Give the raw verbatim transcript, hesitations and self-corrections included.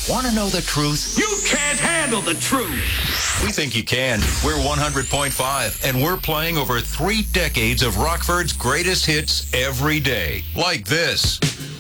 Want to know the truth? You can't handle the truth. We think you can. We're one hundred point five, and we're playing over three decades of Rockford's greatest hits every day. Like this.